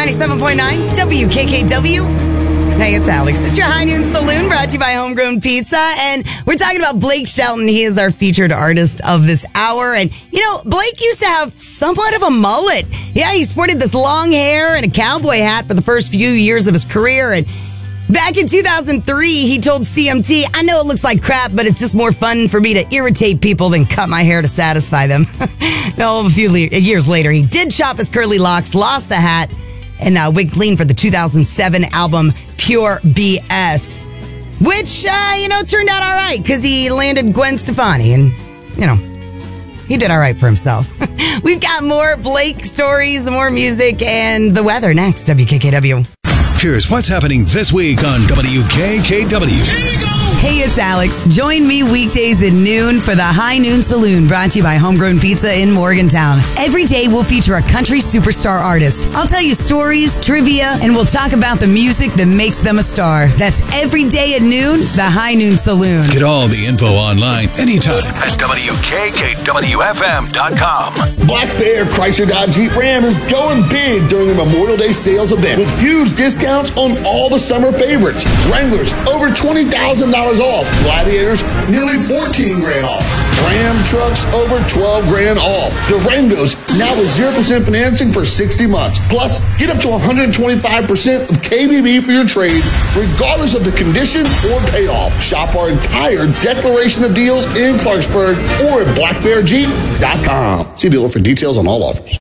97.9 WKKW. Hey, it's Alex. It's your High Noon Saloon, brought to you by Homegrown Pizza. And we're talking about Blake Shelton. He is our featured artist of this hour. And, you know, Blake used to have somewhat of a mullet. Yeah, he sported this long hair and a cowboy hat for the first few years of his career. And back in 2003, he told CMT, I know it looks like crap, but it's just more fun for me to irritate people than cut my hair to satisfy them. No, a few years later, he did chop his curly locks, lost the hat, and wig clean for the 2007 album Pure BS, which, turned out all right because he landed Gwen Stefani and, he did all right for himself. We've got more Blake stories, more music, and the weather next. WKKW. Here's what's happening this week on WKKW. Hey, it's Alex. Join me weekdays at noon for the High Noon Saloon, brought to you by Homegrown Pizza in Morgantown. Every day we'll feature a country superstar artist. I'll tell you stories, trivia, and we'll talk about the music that makes them a star. That's every day at noon, the High Noon Saloon. Get all the info online anytime at WKKWFM.com. Black Bear Chrysler Dodge Jeep Ram is going big during the Memorial Day sales event with huge discounts on all the summer favorites. Wranglers, over $20,000 off. Gladiators, nearly $14,000 off. Ram trucks, over $12,000 off. Durangos, now with 0% financing for 60 months. Plus, get up to 125% of KBB for your trade, regardless of the condition or payoff. Shop our entire declaration of deals in Clarksburg or at blackbearjeep.com. See dealer for details on all offers.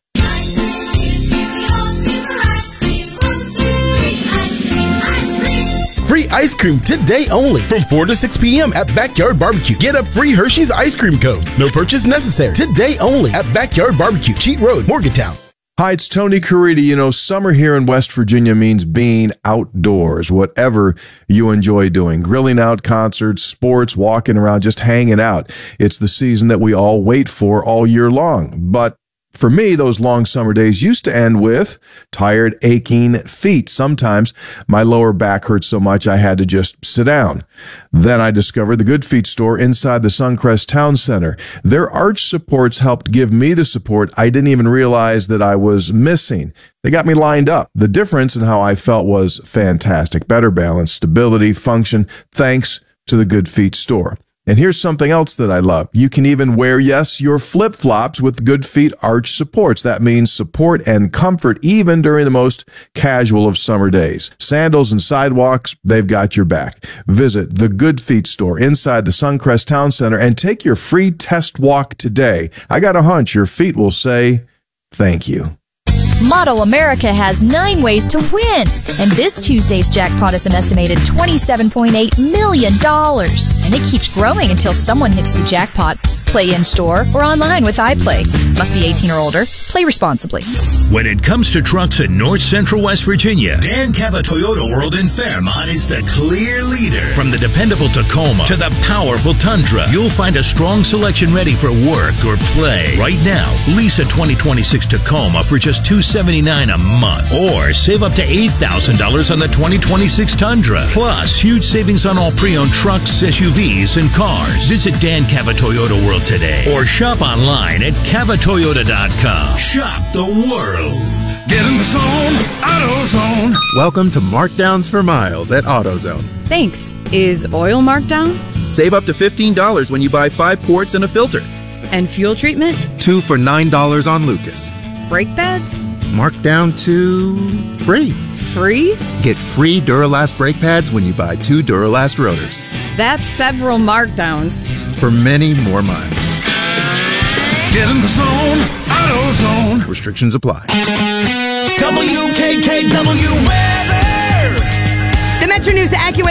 Free ice cream today only from 4 to 6 p.m. at Backyard Barbecue. Get a free Hershey's ice cream cone. No purchase necessary. Today only at Backyard Barbecue, Cheat Road, Morgantown. Hi, it's Tony Caridi. You know, summer here in West Virginia means being outdoors, whatever you enjoy doing. Grilling out, concerts, sports, walking around, just hanging out. It's the season that we all wait for all year long. But for me, those long summer days used to end with tired, aching feet. Sometimes my lower back hurt so much I had to just sit down. Then I discovered the Good Feet store inside the Suncrest Town Center. Their arch supports helped give me the support I didn't even realize that I was missing. They got me lined up. The difference in how I felt was fantastic. Better balance, stability, function, thanks to the Good Feet store. And here's something else that I love. You can even wear, yes, your flip-flops with Good Feet arch supports. That means support and comfort even during the most casual of summer days. Sandals and sidewalks, they've got your back. Visit the Good Feet store inside the Suncrest Town Center and take your free test walk today. I got a hunch your feet will say thank you. Model America has 9 ways to win, and this Tuesday's jackpot is an estimated $27.8 million, and it keeps growing until someone hits the jackpot. Play in-store or online with iPlay. Must be 18 or older. Play responsibly. When it comes to trucks in North Central West Virginia, Dan Cava Toyota World in Fairmont is the clear leader. From the dependable Tacoma to the powerful Tundra, you'll find a strong selection ready for work or play. Right now, lease a 2026 Tacoma for just $279 a month, or save up to $8,000 on the 2026 Tundra. Plus, huge savings on all pre-owned trucks, SUVs, and cars. Visit Dan Cava Toyota World today, or shop online at cavatoyota.com. Shop the world. Get in the zone, AutoZone. Welcome to Markdowns for Miles at AutoZone. Thanks. Is oil marked down? Save up to $15 when you buy 5 quarts and a filter. And fuel treatment? 2 for $9 on Lucas. Brake pads? Marked down to free. Free? Get free Duralast brake pads when you buy 2 Duralast rotors. That's several markdowns. For many more miles. Get in the zone, AutoZone. Restrictions apply. WKKW weather. The Metro News AccuWeather